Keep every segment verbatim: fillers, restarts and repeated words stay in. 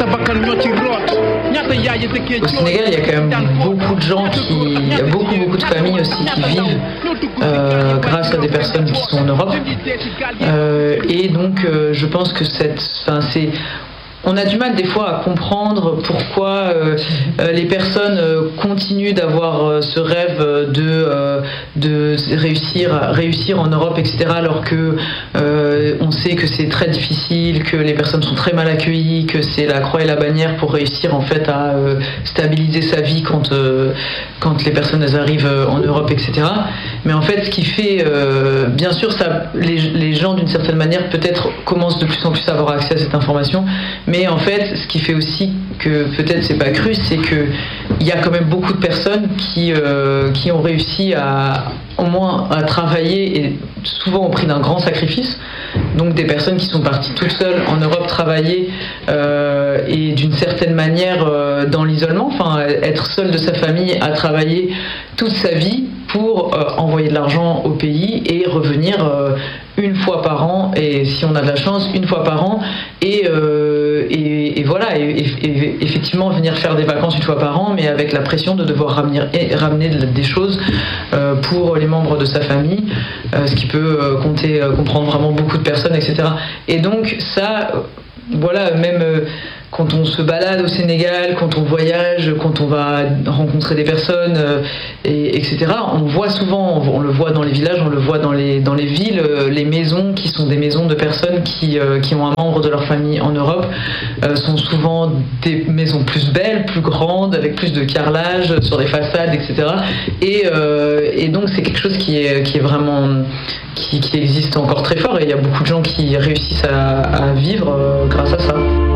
Au Sénégal, il y a quand même beaucoup de gens qui, il y a beaucoup beaucoup de familles aussi qui vivent euh, grâce à des personnes qui sont en Europe. Euh, et donc, euh, je pense que cette, enfin, c'est on a du mal des fois à comprendre pourquoi euh, euh, les personnes euh, continuent d'avoir euh, ce rêve de, euh, de réussir, réussir en Europe, et cetera. Alors que euh, on sait que c'est très difficile, que les personnes sont très mal accueillies, que c'est la croix et la bannière pour réussir en fait à euh, stabiliser sa vie quand, euh, quand les personnes elles arrivent en Europe, et cetera. Mais en fait, ce qui fait, euh, bien sûr, ça, les, les gens d'une certaine manière peut-être commencent de plus en plus à avoir accès à cette information. Mais en fait, ce qui fait aussi que peut-être c'est pas cru, c'est que il y a quand même beaucoup de personnes qui euh, qui ont réussi à au moins à travailler et souvent au prix d'un grand sacrifice. Donc des personnes qui sont parties toutes seules en Europe travailler euh, et d'une certaine manière euh, dans l'isolement, enfin être seule de sa famille à travailler toute sa vie pour euh, envoyer de l'argent au pays et revenir euh, une fois par an, et si on a de la chance, une fois par an, et, euh, et, et voilà, et, et, et effectivement venir faire des vacances une fois par an, mais avec la pression de devoir ramener, ramener des choses euh, pour les membres de sa famille, euh, ce qui peut euh, compter, euh, comprendre vraiment beaucoup de personnes, et cetera. Et donc ça, euh, voilà, même... Euh, quand on se balade au Sénégal, quand on voyage, quand on va rencontrer des personnes, euh, et, etc., on voit souvent, on, on le voit dans les villages, on le voit dans les, dans les villes, euh, les maisons qui sont des maisons de personnes qui, euh, qui ont un membre de leur famille en Europe, euh, sont souvent des maisons plus belles, plus grandes, avec plus de carrelage sur les façades, et cetera. Et, euh, et donc c'est quelque chose qui est, qui est vraiment... Qui, qui existe encore très fort, et il y a beaucoup de gens qui réussissent à, à vivre euh, grâce à ça.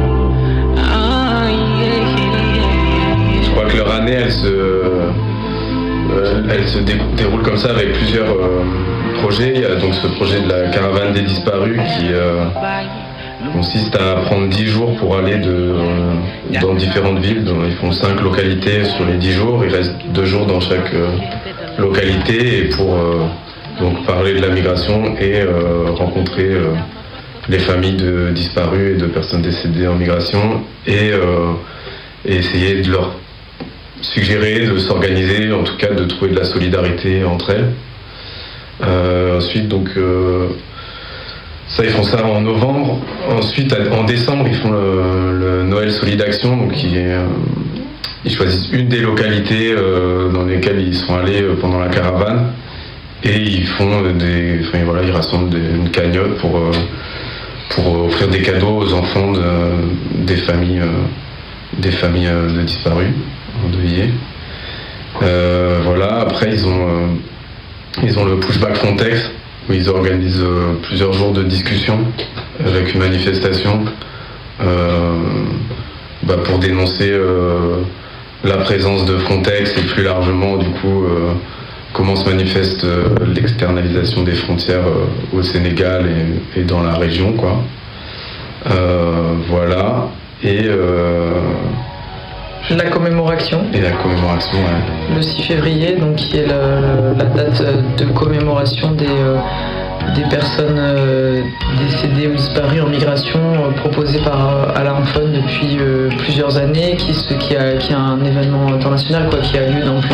Je crois que leur année, elle se, euh, elle se dé- déroule comme ça avec plusieurs euh, projets. Il y a donc ce projet de la caravane des disparus qui euh, consiste à prendre dix jours pour aller de, euh, dans différentes villes. Donc, ils font cinq localités sur les dix jours. Il reste deux jours dans chaque euh, localité, et pour euh, donc parler de la migration et euh, rencontrer euh, les familles de disparus et de personnes décédées en migration, et, euh, et essayer de leur suggérer de s'organiser, en tout cas de trouver de la solidarité entre elles. Euh, ensuite, donc, euh, ça, ils font ça en novembre. Ensuite, en décembre, ils font le, le Noël Solidaction, donc ils, euh, ils choisissent une des localités euh, dans lesquelles ils sont allés pendant la caravane, et ils font des, enfin voilà, ils rassemblent des, une cagnotte pour euh, pour offrir des cadeaux aux enfants de, des familles, euh, des familles euh, de disparus, endeuillés. Euh, voilà. Après, ils ont, euh, ils ont le Pushback Frontex, où ils organisent euh, plusieurs jours de discussion avec une manifestation euh, bah, pour dénoncer euh, la présence de Frontex, et plus largement, du coup, euh, comment se manifeste euh, l'externalisation des frontières euh, au Sénégal et, et dans la région, quoi. Euh, voilà. Et euh, la commémoration. Et la commémoration, ouais. Le six février, donc qui est la, la date de commémoration des, euh, des personnes euh, décédées ou disparues en migration, euh, proposée par euh, Alain Fon depuis euh, plusieurs années, qui, ce, qui, a, qui a un événement international, quoi, qui a lieu dans plein